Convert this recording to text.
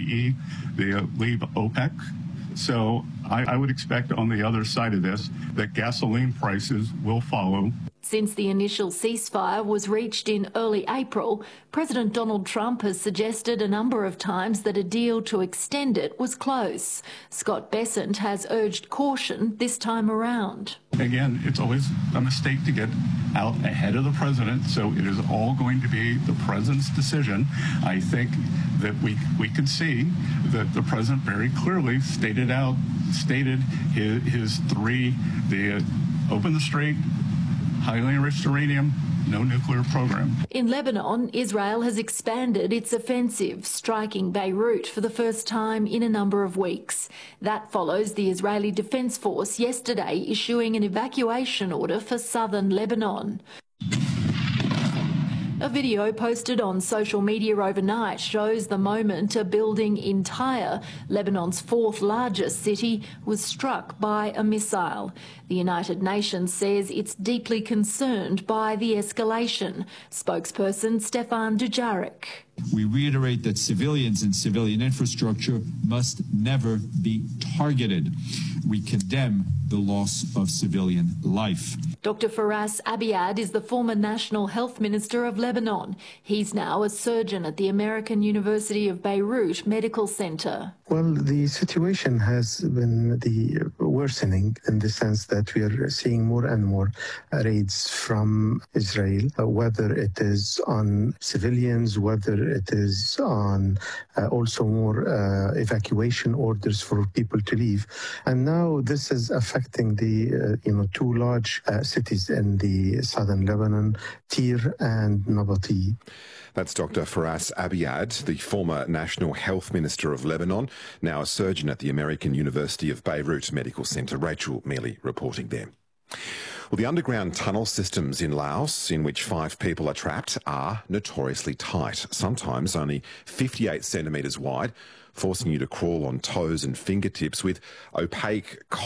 UAE, they leave OPEC. So I would expect on the other side of this that gasoline prices will follow. Since the initial ceasefire was reached in early April, President Donald Trump has suggested a number of times that a deal to extend it was close. Scott Bessent has urged caution this time around. Again, it's always a mistake to get out ahead of the president, so it is all going to be the president's decision. I think that we can see that the president very clearly stated his three: open the strait, highly enriched uranium, no nuclear program. In Lebanon, Israel has expanded its offensive, striking Beirut for the first time in a number of weeks. That follows the Israeli Defense Force yesterday issuing an evacuation order for southern Lebanon. A video posted on social media overnight shows the moment a building in Tyre, Lebanon's fourth largest city, was struck by a missile. The United Nations says it's deeply concerned by the escalation. Spokesperson Stefan Dujarric. We reiterate that civilians and civilian infrastructure must never be targeted. We condemn the loss of civilian life. Dr. Faras Abiad is the former National Health Minister of Lebanon. He's now a surgeon at the American University of Beirut Medical Center. Well, the situation has been worsening in the sense that we are seeing more and more raids from Israel, whether it is on civilians, whether it is on also more evacuation orders for people to leave. And now this is affecting the two large cities in the southern Lebanon, Tyre and Nabati. That's Dr. Faras Abiad, the former National Health Minister of Lebanon, now a surgeon at the American University of Beirut Medical Center. Rachel Mealy reporting there. Well, the underground tunnel systems in Laos, in which 5 people are trapped, are notoriously tight, sometimes only 58 centimetres wide, forcing you to crawl on toes and fingertips with opaque